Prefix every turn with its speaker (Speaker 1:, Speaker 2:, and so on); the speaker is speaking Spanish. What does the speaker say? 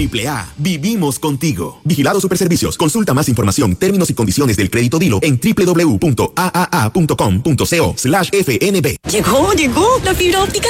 Speaker 1: AAA. Vivimos contigo. Vigilado Superservicios. Consulta más información, términos y condiciones del crédito Dilo en www.aaa.com.co/fnb.
Speaker 2: Llegó la fibra óptica